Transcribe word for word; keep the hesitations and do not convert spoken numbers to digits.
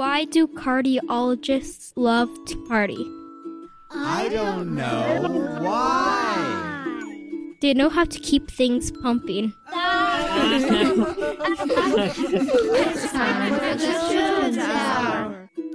Why do cardiologists love to party? I don't know. Why? They know how to keep things pumping. It's time for the children's hour.